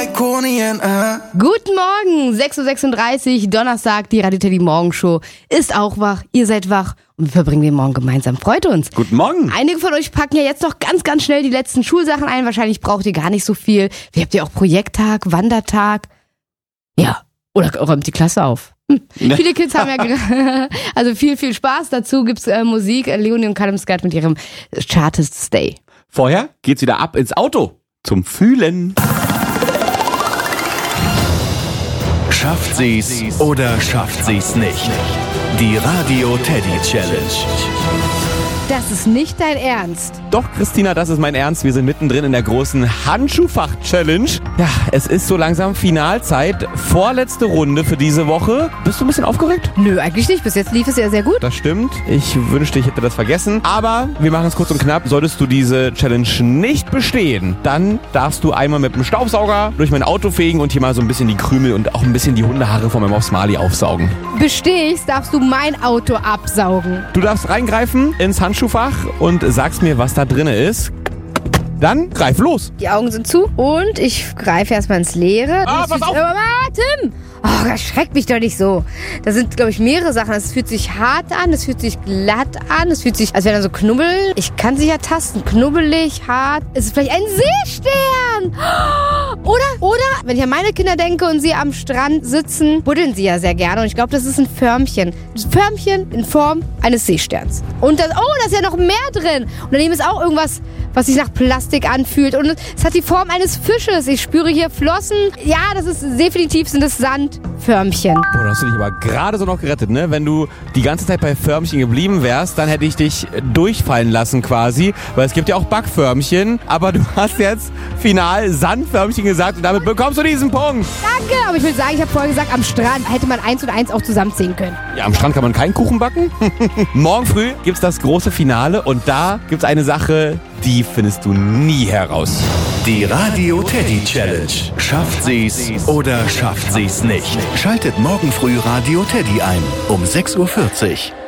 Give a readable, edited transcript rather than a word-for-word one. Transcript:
Guten Morgen, 6.36 Uhr, Donnerstag, die Radio Teddy Morgenshow ist auch wach, ihr seid wach und wir verbringen den Morgen gemeinsam, freut uns. Guten Morgen. Einige von euch packen ja jetzt noch ganz schnell die letzten Schulsachen ein, wahrscheinlich braucht ihr gar nicht so viel. Wie habt ihr auch Projekttag, Wandertag? Ja, oder räumt die Klasse auf. Viele Kids haben ja also viel Spaß, dazu gibt's Musik, Leonie und Callum Scott mit ihrem Chartist Stay. Vorher geht's wieder ab ins Auto zum Fühlen. Schafft sie's oder schafft sie's nicht? Die Radio Teddy Challenge. Das ist nicht dein Ernst. Doch, Christina, das ist mein Ernst. Wir sind mittendrin in der großen Handschuhfach-Challenge. Ja, es ist so langsam Finalzeit. Vorletzte Runde für diese Woche. Bist du ein bisschen aufgeregt? Nö, eigentlich nicht. Bis jetzt lief es ja sehr gut. Das stimmt. Ich wünschte, ich hätte das vergessen. Aber wir machen es kurz und knapp. Solltest du diese Challenge nicht bestehen, dann darfst du einmal mit dem Staubsauger durch mein Auto fegen und hier mal so ein bisschen die Krümel und auch ein bisschen die Hundehaare von meinem Mops Marley aufsaugen. Besteh ich's, darfst du mein Auto absaugen. Du darfst reingreifen ins Handschuhfach und sagst mir, was da drin ist. Dann greif los. Die Augen sind zu und ich greife erstmal ins Leere. Pass auf! Tim! Oh, das schreckt mich doch nicht so. Da sind, glaube ich, mehrere Sachen. Es fühlt sich hart an, es fühlt sich glatt an, es fühlt sich, als wäre da so Knubbel. Ich kann sie ja tasten. Knubbelig, hart. Es ist vielleicht ein Seestern. Oder, wenn ich an meine Kinder denke und sie am Strand sitzen, buddeln sie ja sehr gerne. Und ich glaube, das ist ein Förmchen. Ein Förmchen in Form eines Seesterns. Und da ist ja noch mehr drin. Und daneben ist auch irgendwas, was sich nach Plastik anfühlt. Und es hat die Form eines Fisches. Ich spüre hier Flossen. Ja, das ist definitiv, sind es Sandförmchen. Boah, da hast du dich aber gerade so noch gerettet, ne? Wenn du die ganze Zeit bei Förmchen geblieben wärst, dann hätte ich dich durchfallen lassen quasi. Weil es gibt ja auch Backförmchen. Aber du hast jetzt final Sandförmchen gesagt und damit bekommst du diesen Punkt. Danke, aber ich will sagen, ich habe vorher gesagt, am Strand hätte man 1 und 1 auch zusammenziehen können. Ja, am Strand kann man keinen Kuchen backen. Morgen früh gibt's das große Finale und da gibt's eine Sache, die findest du nie heraus. Die Radio Teddy Challenge. Schafft sie's oder schafft sie's nicht? Schaltet morgen früh Radio Teddy ein um 6.40 Uhr.